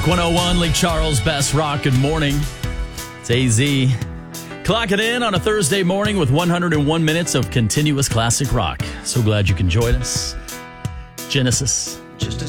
101 Lake Charles, Best Rock. Good morning. It's AZ. Clock it in on a Thursday morning with 101 minutes of continuous classic rock. So glad you can join us. Genesis. Just a